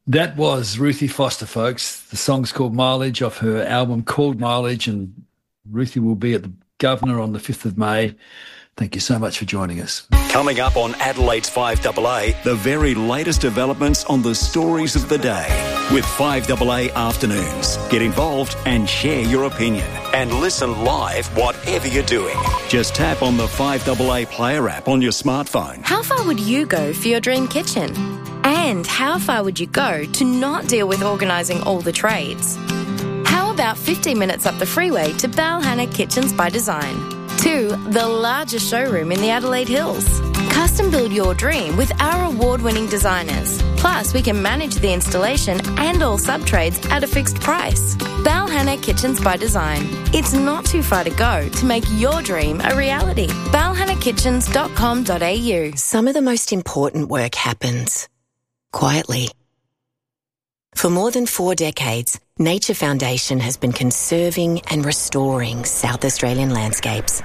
That was Ruthie Foster, folks. The song's called Mileage, off her album called Mileage, and Ruthie will be at the Governor on the 5th of May. Thank you so much for joining us. Coming up on Adelaide's 5AA, the very latest developments on the stories of the day with 5AA Afternoons. Get involved and share your opinion. And listen live whatever you're doing. Just tap on the 5AA Player app on your smartphone. How far would you go for your dream kitchen? And how far would you go to not deal with organising all the trades? How about 15 minutes up the freeway to Balhanna Kitchens by Design? 2, the largest showroom in the Adelaide Hills. Custom build your dream with our award-winning designers. Plus, we can manage the installation and all sub-trades at a fixed price. Balhanna Kitchens by Design. It's not too far to go to make your dream a reality. balhannakitchens.com.au. Some of the most important work happens quietly. For more than 4 decades, Nature Foundation has been conserving and restoring South Australian landscapes,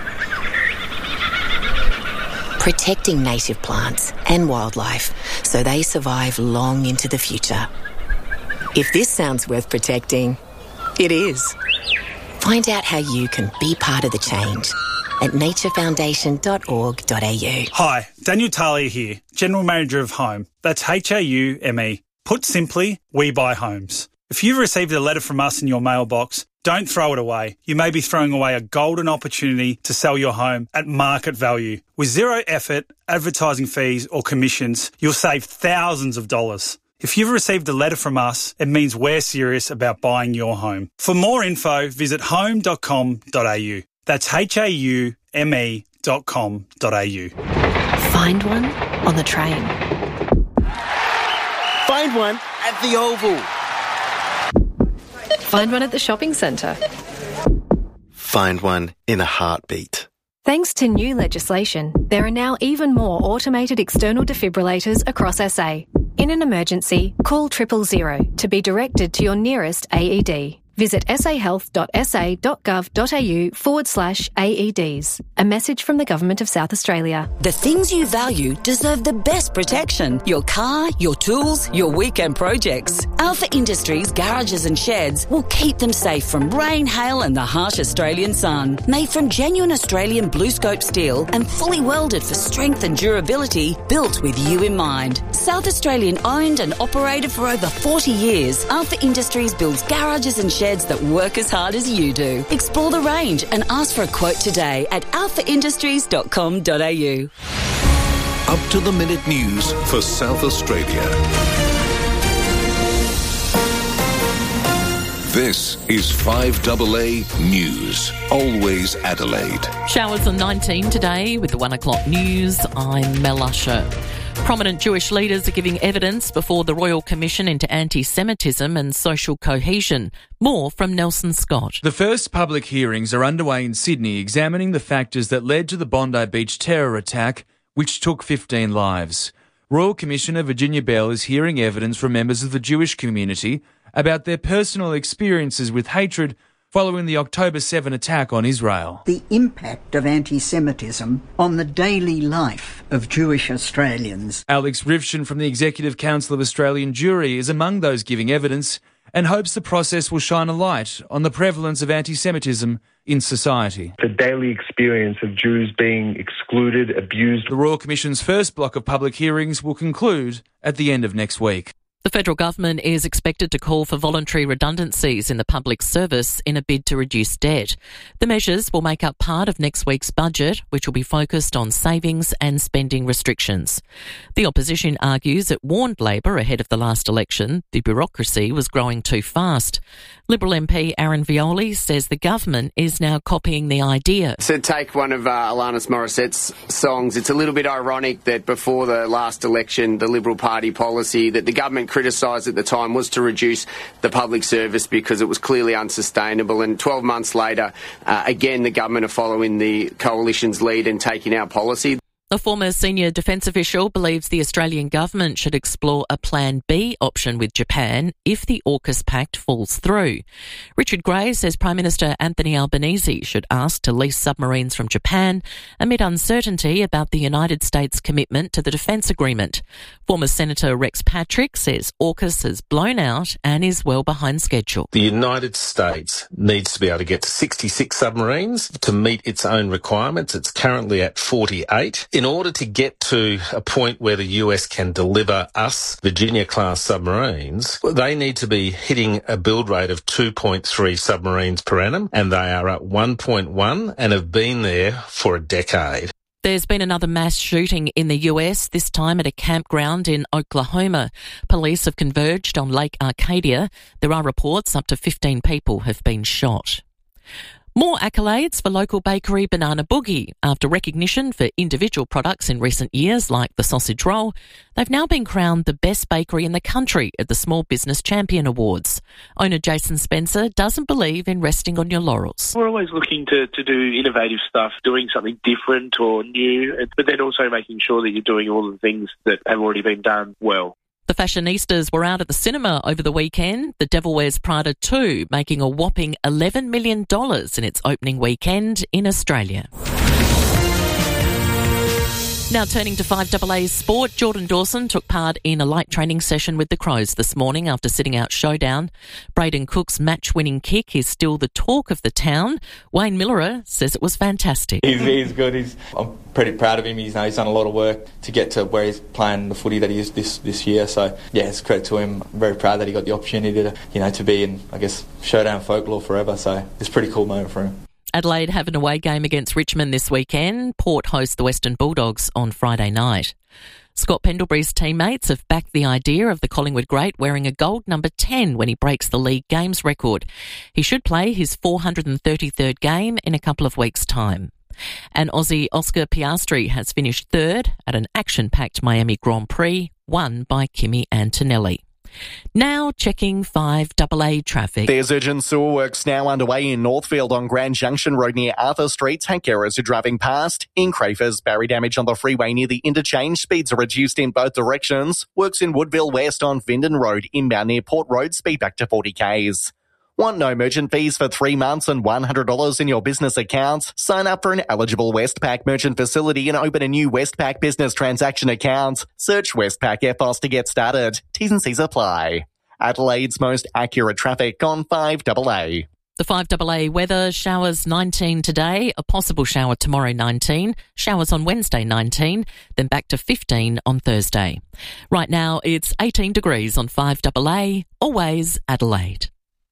protecting native plants and wildlife so they survive long into the future. If this sounds worth protecting, it is. Find out how you can be part of the change at naturefoundation.org.au. Hi, Daniel Talia here, General Manager of Home. That's HAUME. Put simply, we buy homes. If you've received a letter from us in your mailbox, don't throw it away. You may be throwing away a golden opportunity to sell your home at market value. With zero effort, advertising fees or commissions, you'll save thousands of dollars. If you've received a letter from us, it means we're serious about buying your home. For more info, visit home.com.au. That's HAUME.com.au. Find one on the train. Find one at the Oval. Find one at the shopping centre. Find one in a heartbeat. Thanks to new legislation, there are now even more automated external defibrillators across SA. In an emergency, call 000 to be directed to your nearest AED. Visit sahealth.sa.gov.au/AEDs. A message from the Government of South Australia. The things you value deserve the best protection. Your car, your tools, your weekend projects. Alpha Industries garages and sheds will keep them safe from rain, hail and the harsh Australian sun. Made from genuine Australian BlueScope steel and fully welded for strength and durability, built with you in mind. South Australian owned and operated for over 40 years, Alpha Industries builds garages and sheds that work as hard as you do. Explore the range and ask for a quote today at alphaindustries.com.au. Up to the minute news for South Australia. This is 5AA News. Always Adelaide. Showers on 19 today with the 1 o'clock news. I'm Mel Usher. Prominent Jewish leaders are giving evidence before the Royal Commission into Anti-Semitism and Social Cohesion. More from Nelson Scott. The first public hearings are underway in Sydney, examining the factors that led to the Bondi Beach terror attack, which took 15 lives. Royal Commissioner Virginia Bell is hearing evidence from members of the Jewish community about their personal experiences with hatred following the October 7 attack on Israel. The impact of anti-Semitism on the daily life of Jewish Australians. Alex Rivshin from the Executive Council of Australian Jewry is among those giving evidence and hopes the process will shine a light on the prevalence of anti-Semitism in society. The daily experience of Jews being excluded, abused. The Royal Commission's first block of public hearings will conclude at the end of next week. The federal government is expected to call for voluntary redundancies in the public service in a bid to reduce debt. The measures will make up part of next week's budget, which will be focused on savings and spending restrictions. The opposition argues it warned Labor ahead of the last election the bureaucracy was growing too fast. Liberal MP Aaron Violi says the government is now copying the idea. To take one of Alanis Morissette's songs, it's a little bit ironic that before the last election, the Liberal Party policy that the government criticised at the time was to reduce the public service because it was clearly unsustainable. And 12 months later, again, the government are following the coalition's lead and taking our policy. The former senior defence official believes the Australian government should explore a Plan B option with Japan if the AUKUS pact falls through. Richard Gray says Prime Minister Anthony Albanese should ask to lease submarines from Japan amid uncertainty about the United States' commitment to the defence agreement. Former Senator Rex Patrick says AUKUS has blown out and is well behind schedule. The United States needs to be able to get to 66 submarines to meet its own requirements. It's currently at 48. In order to get to a point where the US can deliver us Virginia-class submarines, they need to be hitting a build rate of 2.3 submarines per annum, and they are at 1.1 and have been there for a decade. There's been another mass shooting in the US, this time at a campground in Oklahoma. Police have converged on Lake Arcadia. There are reports up to 15 people have been shot. More accolades for local bakery Banana Boogie. After recognition for individual products in recent years, like the sausage roll, they've now been crowned the best bakery in the country at the Small Business Champion Awards. Owner Jason Spencer doesn't believe in resting on your laurels. We're always looking to do innovative stuff, doing something different or new, but then also making sure that you're doing all the things that have already been done well. The fashionistas were out at the cinema over the weekend. The Devil Wears Prada 2 making a whopping $11 million in its opening weekend in Australia. Now turning to 5AA sport, Jordan Dawson took part in a light training session with the Crows this morning after sitting out Showdown. Braden Cook's match-winning kick is still the talk of the town. Wayne Miller says it was fantastic. He's good. I'm pretty proud of him. He's done a lot of work to get to where he's playing the footy that he is this year. So yeah, it's credit to him. I'm very proud that he got the opportunity to be in, I guess, Showdown folklore forever. So it's a pretty cool moment for him. Adelaide have an away game against Richmond this weekend. Port host the Western Bulldogs on Friday night. Scott Pendlebury's teammates have backed the idea of the Collingwood great wearing a gold number 10 when he breaks the league games record. He should play his 433rd game in a couple of weeks' time. And Aussie Oscar Piastri has finished third at an action-packed Miami Grand Prix, won by Kimi Antonelli. Now checking 5AA traffic. There's urgent sewer works now underway in Northfield on Grand Junction Road near Arthur Street. Take care as you're driving past. In Crafers, barrier damage on the freeway near the interchange. Speeds are reduced in both directions. Works in Woodville West on Findon Road. Inbound near Port Road. Speed back to 40 k's. Want no merchant fees for 3 months and $100 in your business account? Sign up for an eligible Westpac merchant facility and open a new Westpac business transaction account. Search Westpac EFTPOS to get started. T's and C's apply. Adelaide's most accurate traffic on 5AA. The 5AA weather, showers 19 today, a possible shower tomorrow 19, showers on Wednesday 19, then back to 15 on Thursday. Right now it's 18 degrees on 5AA, always Adelaide.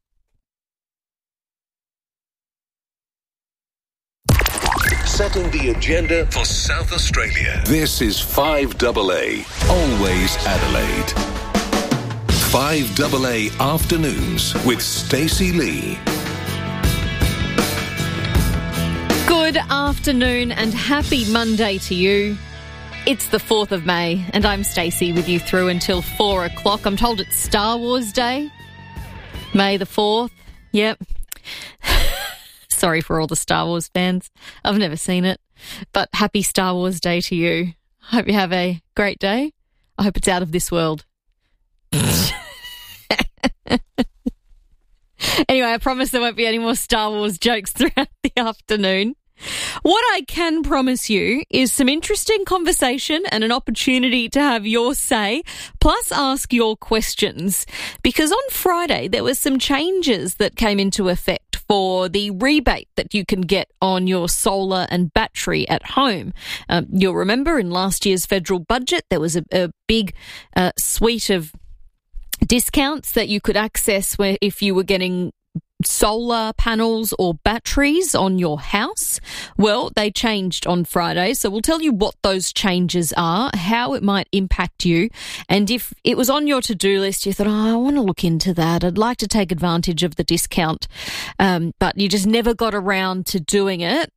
Setting the agenda for South Australia. This is 5AA, always Adelaide. 5AA Afternoons with Stacey Lee. Good afternoon and happy Monday to you. It's the 4th of May and I'm Stacey with you through until 4 o'clock. I'm told it's Star Wars Day. May the 4th. Yep. Sorry for all the Star Wars fans. I've never seen it. But happy Star Wars Day to you. I hope you have a great day. I hope it's out of this world. Anyway, I promise there won't be any more Star Wars jokes throughout the afternoon. What I can promise you is some interesting conversation and an opportunity to have your say, plus ask your questions. Because on Friday, there were some changes that came into effect for the rebate that you can get on your solar and battery at home. You'll remember in last year's federal budget, there was a big suite of discounts that you could access where if you were getting solar panels or batteries on your house. Well, they changed on Friday, so we'll tell you what those changes are, how it might impact you, and if it was on your to-do list, you thought, I want to look into that, I'd like to take advantage of the discount, but you just never got around to doing it.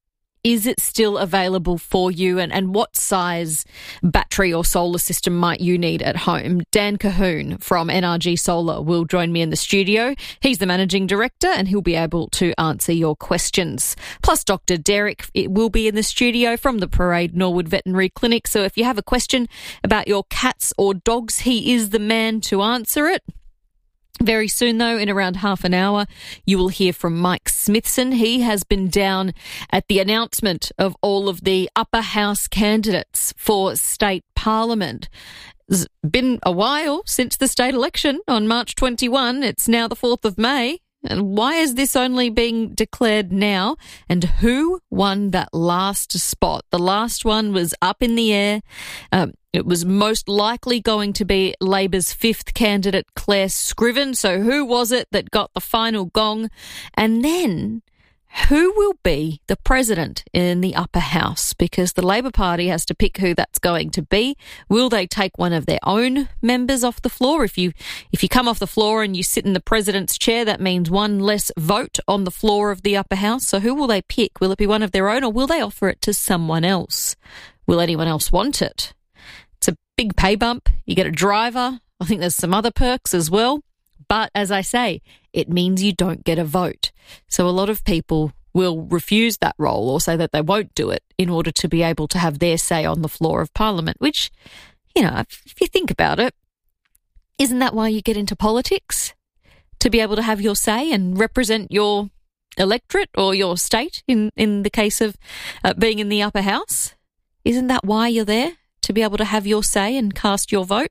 Is it still available for you? And what size battery or solar system might you need at home? Dan Cahoon from NRG Solar will join me in the studio. He's the Managing Director and he'll be able to answer your questions. Plus, Dr. Derek will be in the studio from the Parade Norwood Veterinary Clinic. So if you have a question about your cats or dogs, he is the man to answer it. Very soon, though, in around half an hour, you will hear from Mike Smithson. He has been down at the announcement of all of the upper house candidates for state parliament. It's been a while since the state election on March 21. It's now the 4th of May. And why is this only being declared now? And who won that last spot? The last one was up in the air. It was most likely going to be Labor's 5th candidate, Claire Scriven. So who was it that got the final gong? And then who will be the president in the upper house? Because the Labor Party has to pick who that's going to be. Will they take one of their own members off the floor? If you come off the floor and you sit in the president's chair, that means one less vote on the floor of the upper house. So who will they pick? Will it be one of their own, or will they offer it to someone else? Will anyone else want it? It's a big pay bump. You get a driver. I think there's some other perks as well. But as I say, it means you don't get a vote. So a lot of people will refuse that role or say that they won't do it in order to be able to have their say on the floor of Parliament, which, you know, if you think about it, isn't that why you get into politics? To be able to have your say and represent your electorate or your state in the case of being in the upper house? Isn't that why you're there? To be able to have your say and cast your vote?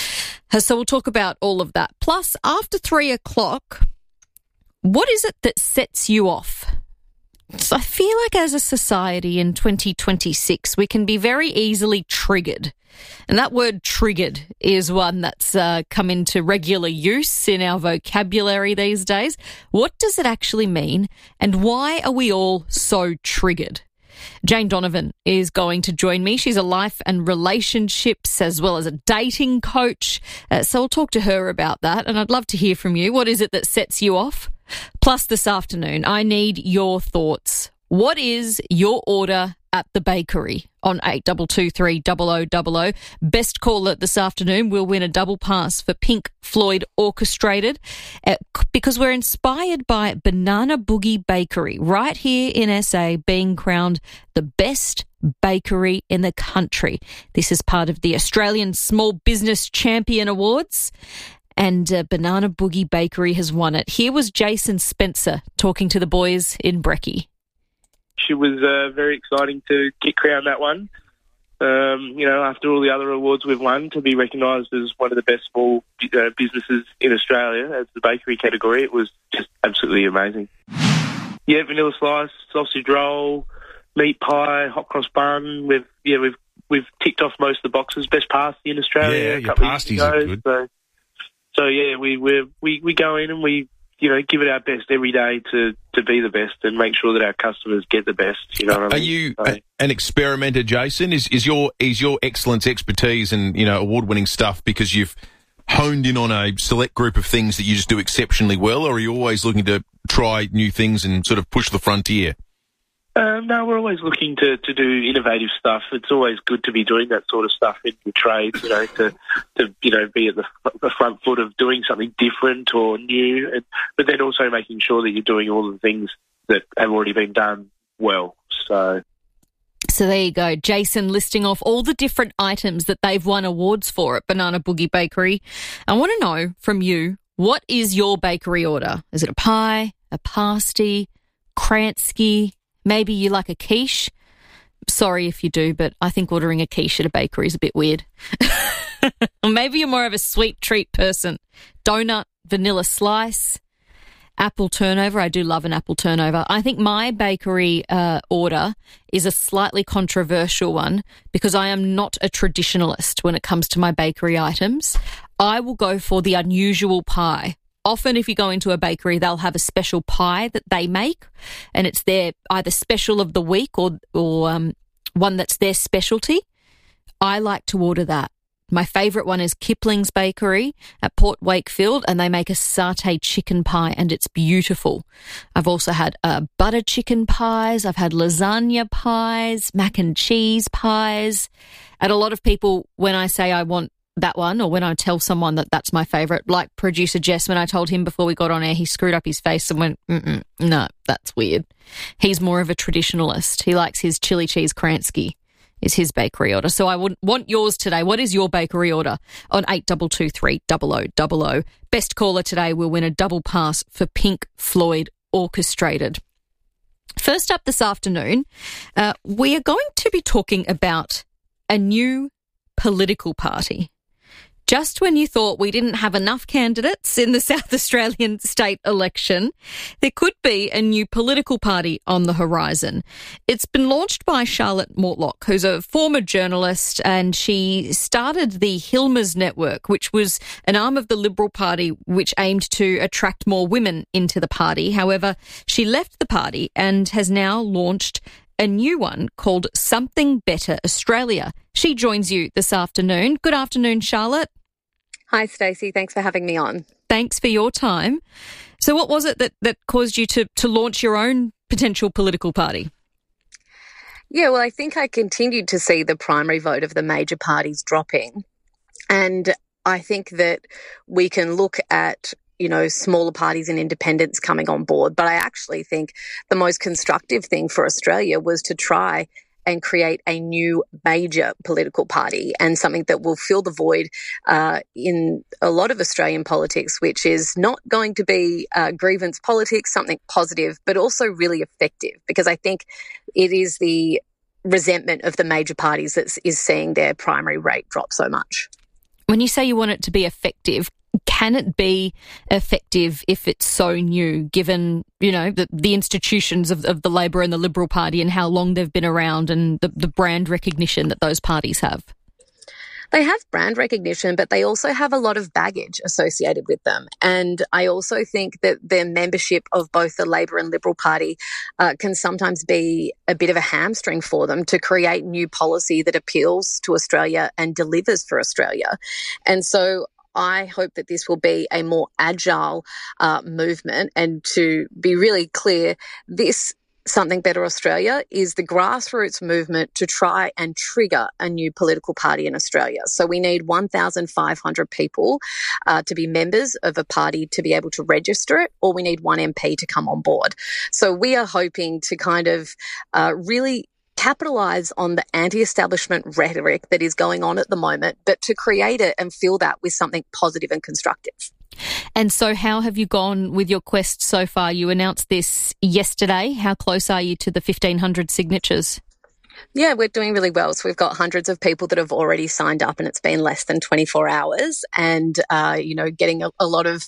So we'll talk about all of that. Plus, after 3 o'clock, what is it that sets you off? So I feel like as a society in 2026, we can be very easily triggered. And that word triggered is one that's come into regular use in our vocabulary these days. What does it actually mean? And why are we all so triggered? Jane Donovan is going to join me. She's a life and relationships as well as a dating coach. So I'll talk to her about that. And I'd love to hear from you. What is it that sets you off? Plus this afternoon, I need your thoughts. What is your order at the bakery on 8223 0000? Best caller this afternoon will win a double pass for Pink Floyd Orchestrated because we're inspired by Banana Boogie Bakery right here in SA being crowned the best bakery in the country. This is part of the Australian Small Business Champion Awards. And Banana Boogie Bakery has won it. Here was Jason Spencer talking to the boys in Brekkie. It was very exciting to get crowned that one. After all the other awards we've won, to be recognised as one of the best small businesses in Australia as the bakery category, it was just absolutely amazing. Yeah, vanilla slice, sausage roll, meat pie, hot cross bun. We've ticked off most of the boxes. Best pasty in Australia. Yeah, your pasties are good. So yeah, we go in and we give it our best every day to be the best and make sure that our customers get the best. You know what I mean? Are you an experimenter, Jason? Is your excellence, expertise, and award-winning stuff because you've honed in on a select group of things that you just do exceptionally well, or are you always looking to try new things and sort of push the frontier? No, we're always looking to do innovative stuff. It's always good to be doing that sort of stuff in the trades, to be at the front foot of doing something different or new, but then also making sure that you're doing all the things that have already been done well. So there you go. Jason listing off all the different items that they've won awards for at Banana Boogie Bakery. I want to know from you, what is your bakery order? Is it a pie, a pasty, Kransky? Maybe you like a quiche. Sorry if you do, but I think ordering a quiche at a bakery is a bit weird. Or maybe you're more of a sweet treat person. Donut, vanilla slice, apple turnover. I do love an apple turnover. I think my bakery order is a slightly controversial one because I am not a traditionalist when it comes to my bakery items. I will go for the unusual pie. Often if you go into a bakery, they'll have a special pie that they make, and it's their either special of the week or one that's their specialty. I like to order that My favourite one is Kipling's Bakery at Port Wakefield, and they make a satay chicken pie, and it's beautiful. I've also had butter chicken pies. I've had lasagna pies, mac and cheese pies. And a lot of people, when I say I want that one, or when I tell someone that that's my favourite, like producer Jess, when I told him before we got on air, he screwed up his face and went, no, that's weird. He's more of a traditionalist. He likes his chili cheese Kransky. Is his bakery order. So I would want yours today. What is your bakery order? On 8223 0000. Best caller today will win a double pass for Pink Floyd Orchestrated. First up this afternoon, we are going to be talking about a new political party. Just when you thought we didn't have enough candidates in the South Australian state election, there could be a new political party on the horizon. It's been launched by Charlotte Mortlock, who's a former journalist, and she started the Hilmers Network, which was an arm of the Liberal Party which aimed to attract more women into the party. However, she left the party and has now launched a new one called Something Better Australia. She joins you this afternoon. Good afternoon, Charlotte. Hi, Stacey. Thanks for having me on. Thanks for your time. So what was it that caused you to launch your own potential political party? Yeah, well, I think I continued to see the primary vote of the major parties dropping. And I think that we can look at, smaller parties and independents coming on board. But I actually think the most constructive thing for Australia was to try and create a new major political party, and something that will fill the void in a lot of Australian politics, which is not going to be grievance politics, something positive, but also really effective, because I think it is the resentment of the major parties that is seeing their primary rate drop so much. When you say you want it to be effective, can it be effective if it's so new, given, the institutions of the Labor and the Liberal Party and how long they've been around, and the brand recognition that those parties have? They have brand recognition, but they also have a lot of baggage associated with them. And I also think that their membership of both the Labor and Liberal Party can sometimes be a bit of a hamstring for them to create new policy that appeals to Australia and delivers for Australia. And so I hope that this will be a more agile movement. And to be really clear, this Something Better Australia is the grassroots movement to try and trigger a new political party in Australia. So we need 1,500 people to be members of a party to be able to register it, or we need one MP to come on board. So we are hoping to kind of really capitalise on the anti-establishment rhetoric that is going on at the moment, but to create it and fill that with something positive and constructive. And so how have you gone with your quest so far? You announced this yesterday. How close are you to the 1,500 signatures? Yeah, we're doing really well. So we've got hundreds of people that have already signed up, and it's been less than 24 hours. And, getting a lot of,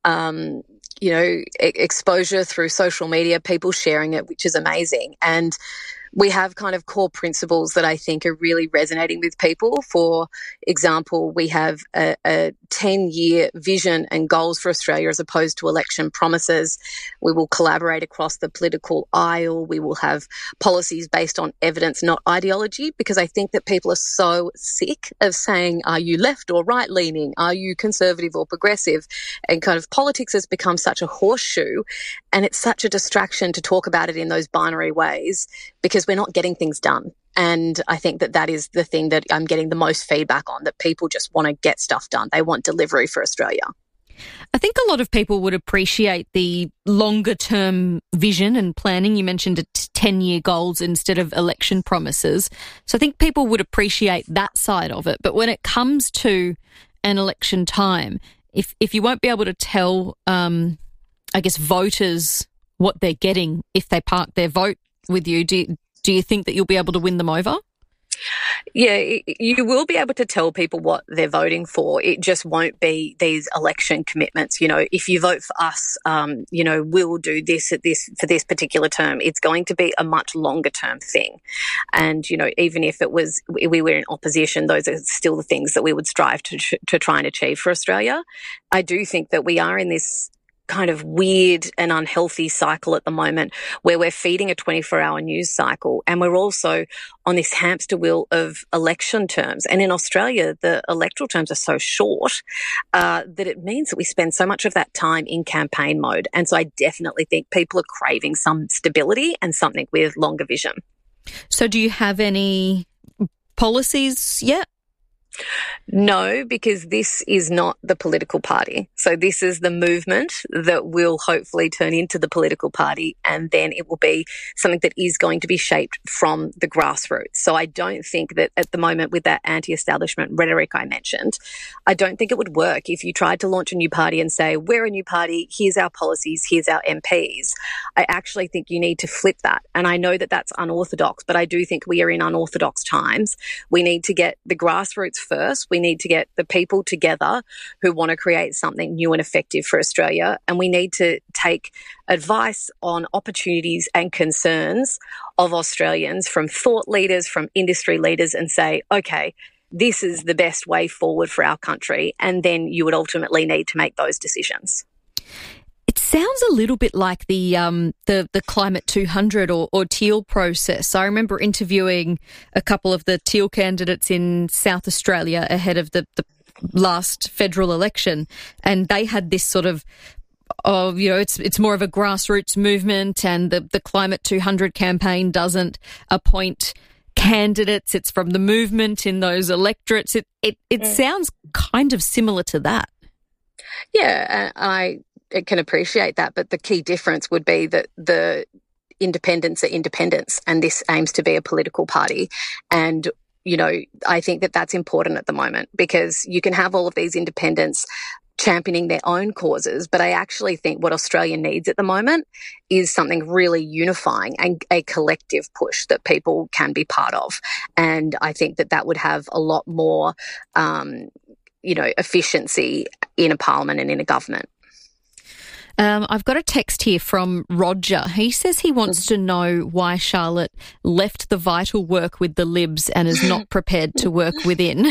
exposure through social media, people sharing it, which is amazing. And we have kind of core principles that I think are really resonating with people. For example, we have a 10-year vision and goals for Australia as opposed to election promises. We will collaborate across the political aisle. We will have policies based on evidence, not ideology, because I think that people are so sick of saying, are you left or right leaning? Are you conservative or progressive? And kind of politics has become such a horseshoe, and it's such a distraction to talk about it in those binary ways, because we're not getting things done. And I think that is the thing that I'm getting the most feedback on, that people just want to get stuff done. They want delivery for Australia. I think a lot of people would appreciate the longer term vision and planning. You mentioned 10-year goals instead of election promises. So I think people would appreciate that side of it. But when it comes to an election time, if you won't be able to tell, voters what they're getting if they park their vote with you, do you think that you'll be able to win them over? Yeah, you will be able to tell people what they're voting for. It just won't be these election commitments. If you vote for us, we'll do this for this particular term. It's going to be a much longer term thing. And, even if we were in opposition, those are still the things that we would strive to try and achieve for Australia. I do think that we are in this kind of weird and unhealthy cycle at the moment where we're feeding a 24-hour news cycle and we're also on this hamster wheel of election terms. And in Australia, the electoral terms are so short that it means that we spend so much of that time in campaign mode. And so I definitely think people are craving some stability and something with longer vision. So do you have any policies yet? No, because this is not the political party. So this is the movement that will hopefully turn into the political party, and then it will be something that is going to be shaped from the grassroots. So I don't think that at the moment, with that anti-establishment rhetoric I mentioned, I don't think it would work if you tried to launch a new party and say, we're a new party, here's our policies, here's our MPs. I actually think you need to flip that. And I know that that's unorthodox, but I do think we are in unorthodox times. We need to get the grassroots first. We need to get the people together who want to create something new and effective for Australia. And we need to take advice on opportunities and concerns of Australians from thought leaders, from industry leaders, and say, okay, this is the best way forward for our country. And then you would ultimately need to make those decisions. It sounds a little bit like the Climate 200 or Teal process. I remember interviewing a couple of the Teal candidates in South Australia ahead of the last federal election, and they had this sort of, it's more of a grassroots movement, and the Climate 200 campaign doesn't appoint candidates. It's from the movement in those electorates. It sounds kind of similar to that. Yeah, I can appreciate that, but the key difference would be that the independents are independents, and this aims to be a political party. And, I think that that's important at the moment, because you can have all of these independents championing their own causes, but I actually think what Australia needs at the moment is something really unifying and a collective push that people can be part of. And I think that that would have a lot more, efficiency in a parliament and in a government. I've got a text here from Roger. He says he wants to know why Charlotte left the vital work with the Libs and is not prepared to work within.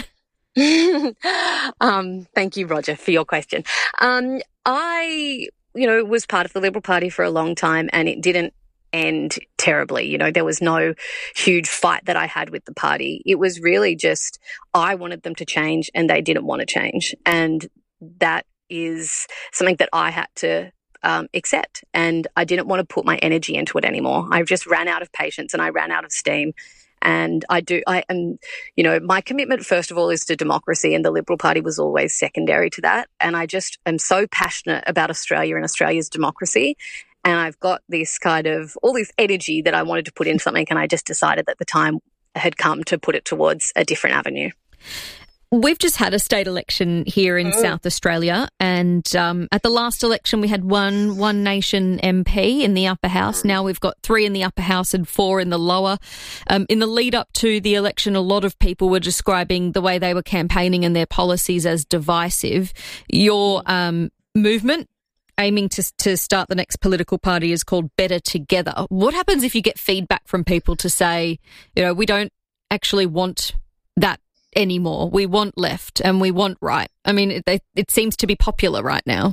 Thank you, Roger, for your question. I, was part of the Liberal Party for a long time, and it didn't end terribly. There was no huge fight that I had with the party. It was really just I wanted them to change and they didn't want to change. And that is something that I had to accept, and I didn't want to put my energy into it anymore. I just ran out of patience and I ran out of steam. And my commitment, first of all, is to democracy, and the Liberal Party was always secondary to that. And I just am so passionate about Australia and Australia's democracy. And I've got this all this energy that I wanted to put into something, and I just decided that the time had come to put it towards a different avenue. We've just had a state election here in South Australia, and at the last election we had one Nation MP in the upper house. Now we've got 3 in the upper house and 4 in the lower. In the lead up to the election, a lot of people were describing the way they were campaigning and their policies as divisive. Your movement, aiming to start the next political party, is called Better Together. What happens if you get feedback from people to say, we don't actually want that anymore? We want left and we want right. I mean, it seems to be popular right now.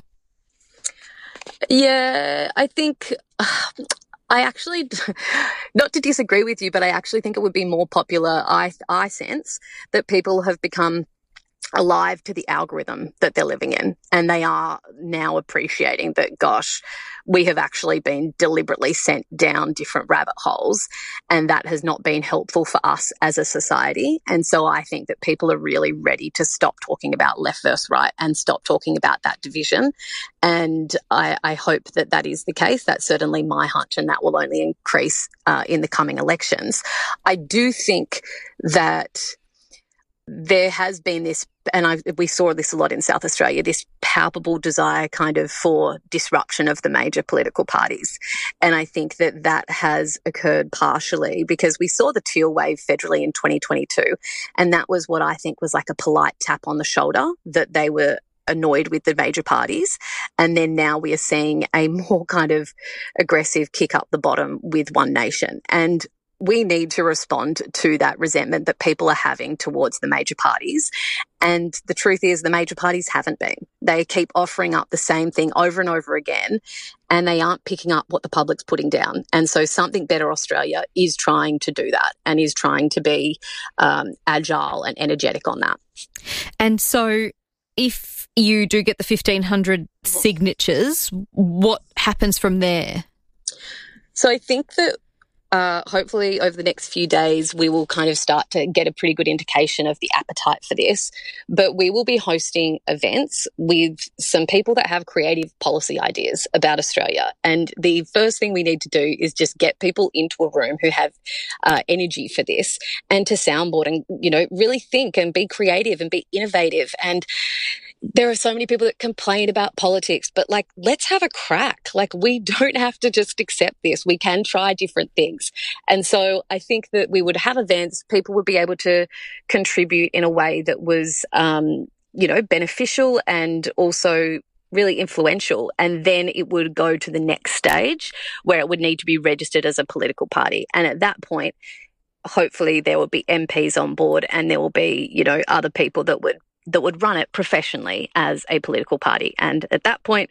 Yeah, I think I actually, not to disagree with you, but I actually think it would be more popular. I sense that people have become alive to the algorithm that they're living in, and they are now appreciating that, gosh, we have actually been deliberately sent down different rabbit holes, and that has not been helpful for us as a society. And so I think that people are really ready to stop talking about left versus right and stop talking about that division. And I hope that that is the case. That's certainly my hunch, and that will only increase in the coming elections. I do think that there has been this, and we saw this a lot in South Australia, this palpable desire kind of for disruption of the major political parties. And I think that that has occurred partially because we saw the Teal wave federally in 2022. And that was what I think was like a polite tap on the shoulder, that they were annoyed with the major parties. And then now we are seeing a more kind of aggressive kick up the bottom with One Nation. And we need to respond to that resentment that people are having towards the major parties. And the truth is the major parties haven't been. They keep offering up the same thing over and over again, and they aren't picking up what the public's putting down. And so Something Better Australia is trying to do that and is trying to be agile and energetic on that. And so if you do get the 1,500 signatures, what happens from there? So I think that hopefully over the next few days we will kind of start to get a pretty good indication of the appetite for this. But we will be hosting events with some people that have creative policy ideas about Australia. And the first thing we need to do is just get people into a room who have energy for this and to soundboard and, you know, really think and be creative and be innovative. And there are so many people that complain about politics, but like, let's have a crack. Like, we don't have to just accept this. We can try different things. And so I think that we would have events, people would be able to contribute in a way that was, you know, beneficial and also really influential. And then it would go to the next stage where it would need to be registered as a political party. And at that point, hopefully there will be MPs on board and there will be, you know, other people that would run it professionally as a political party. And at that point,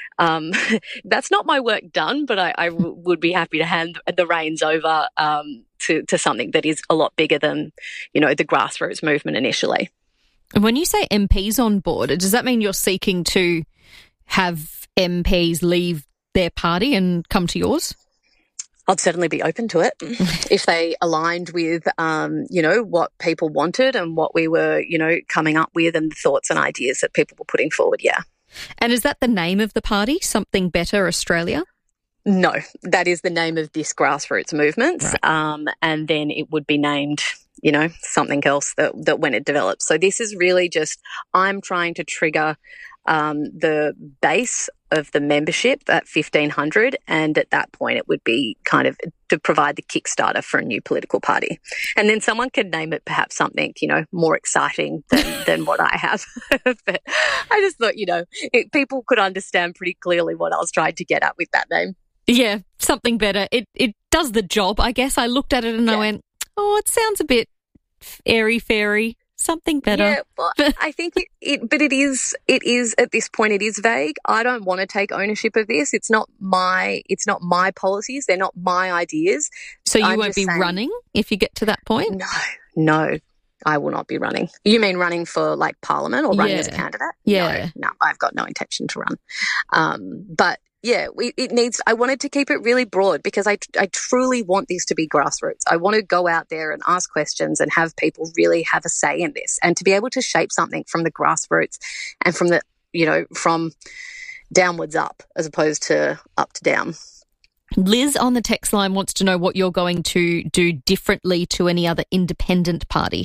that's not my work done, but I would be happy to hand the reins over to something that is a lot bigger than, you know, the grassroots movement initially. And when you say MPs on board, does that mean you're seeking to have MPs leave their party and come to yours? I'd certainly be open to it if they aligned with, you know, what people wanted and what we were, you know, coming up with and the thoughts and ideas that people were putting forward, yeah. And is that the name of the party, Something Better Australia? No, that is the name of this grassroots movement. Right. And then it would be named, you know, something else that when it develops. So this is really just, I'm trying to trigger the base of the membership at 1,500, and at that point it would be kind of to provide the Kickstarter for a new political party. And then someone could name it perhaps something, you know, more exciting than what I have. But I just thought, you know, people could understand pretty clearly what I was trying to get at with that name. Yeah, Something Better. It does the job, I guess. I looked at it and I went, oh, it sounds a bit airy-fairy. Something better. Yeah, well, I think it is at this point, it is vague. I don't want to take ownership of this. It's not my policies. They're not my ideas. So you won't be running if you get to that point? No, I will not be running. You mean running for like Parliament or running as a candidate? Yeah. No, I've got no intention to run. But yeah, I wanted to keep it really broad because I truly want this to be grassroots. I want to go out there and ask questions and have people really have a say in this, and to be able to shape something from the grassroots and from the, you know, from downwards up as opposed to up to down. Liz on the text line wants to know what you're going to do differently to any other independent party.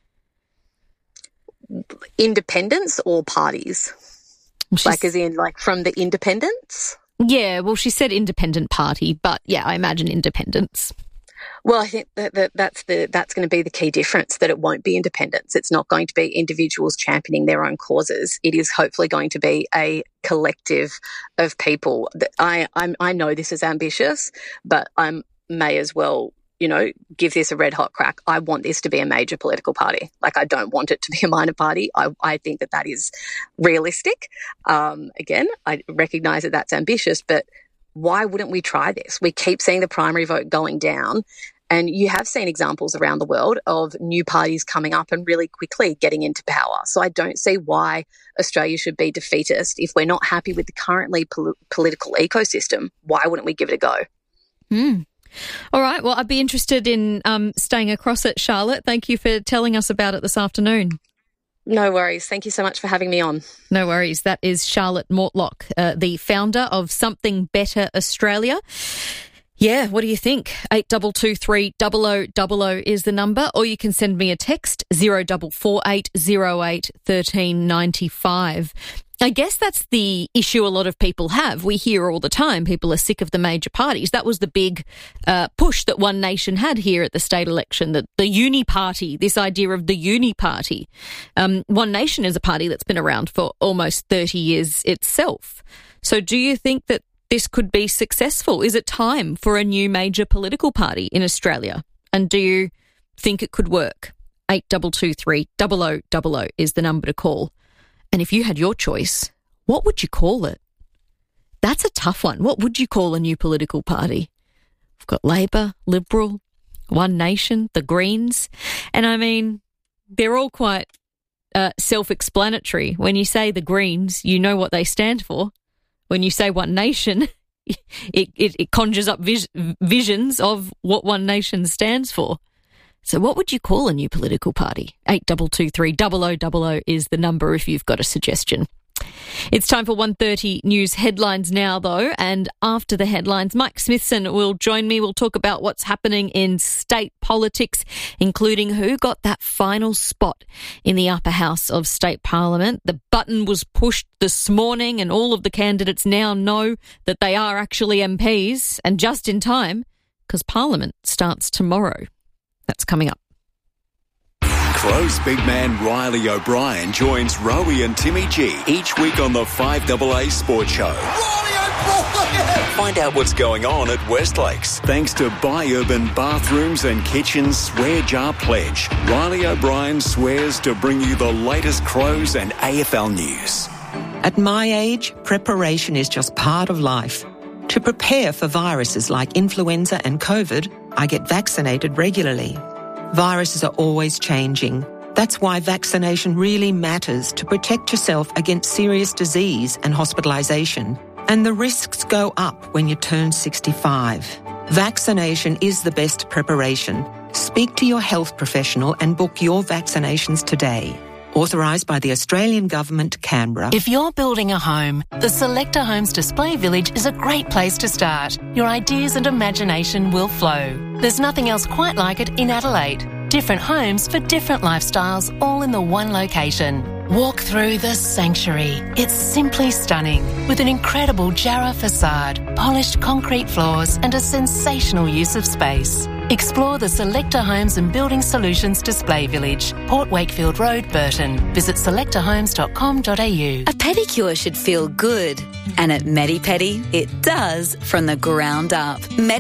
Independents or parties? Like as in like from the independents? Yeah, well, she said independent party, but yeah, I imagine independents. Well, I think that's going to be the key difference, that it won't be independents. It's not going to be individuals championing their own causes. It is hopefully going to be a collective of people. I know this is ambitious, but I may as well, you know, give this a red hot crack. I want this to be a major political party. Like, I don't want it to be a minor party. I think that is realistic. Again, I recognise that that's ambitious, but why wouldn't we try this? We keep seeing the primary vote going down, and you have seen examples around the world of new parties coming up and really quickly getting into power. So I don't see why Australia should be defeatist. If we're not happy with the currently political ecosystem, why wouldn't we give it a go? All right. Well, I'd be interested in staying across it, Charlotte. Thank you for telling us about it this afternoon. No worries. Thank you so much for having me on. No worries. That is Charlotte Mortlock, the founder of Something Better Australia. Yeah, what do you think? 8223 0000 is the number, or you can send me a text 0448 08 1395. I guess that's the issue a lot of people have. We hear all the time people are sick of the major parties. That was the big push that One Nation had here at the state election, that the uni party, this idea of the uni party. One Nation is a party that's been around for almost 30 years itself. So do you think that this could be successful? Is it time for a new major political party in Australia? And do you think it could work? 8223 0000 is the number to call. And if you had your choice, what would you call it? That's a tough one. What would you call a new political party? We've got Labor, Liberal, One Nation, the Greens. And I mean, they're all quite self-explanatory. When you say the Greens, you know what they stand for. When you say One Nation, it conjures up visions of what One Nation stands for. So what would you call a new political party? 8223 0000 is the number if you've got a suggestion. It's time for 1:30 news headlines now, though, and after the headlines, Mike Smithson will join me. We'll talk about what's happening in state politics, including who got that final spot in the upper house of state parliament. The button was pushed this morning and all of the candidates now know that they are actually MPs, and just in time, because parliament starts tomorrow. That's coming up. Crows big man Riley O'Brien joins Rowie and Timmy G each week on the 5AA Sports Show. Find out what's going on at Westlakes. Thanks to Buy Urban Bathrooms and Kitchens Swear Jar Pledge. Riley O'Brien swears to bring you the latest Crows and AFL news. At my age, preparation is just part of life. To prepare for viruses like influenza and COVID, I get vaccinated regularly. Viruses are always changing. That's why vaccination really matters to protect yourself against serious disease and hospitalisation. And the risks go up when you turn 65. Vaccination is the best preparation. Speak to your health professional and book your vaccinations today. Authorised by the Australian Government, Canberra. If you're building a home, the Selector Homes Display Village is a great place to start. Your ideas and imagination will flow. There's nothing else quite like it in Adelaide. Different homes for different lifestyles, all in the one location. Walk through the sanctuary. It's simply stunning, with an incredible Jarrah facade, polished concrete floors and a sensational use of space. Explore the Selector Homes and Building Solutions Display Village, Port Wakefield Road, Burton. Visit selectorhomes.com.au. A pedicure should feel good, and at Medi-Pedi, it does from the ground up.